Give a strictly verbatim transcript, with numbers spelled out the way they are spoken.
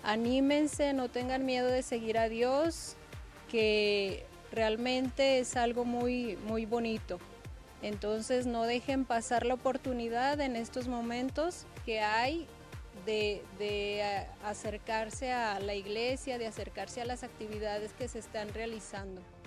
anímense, no tengan miedo de seguir a Dios, que realmente es algo muy, muy bonito. Entonces no dejen pasar la oportunidad en estos momentos que hay de, de acercarse a la iglesia, de acercarse a las actividades que se están realizando.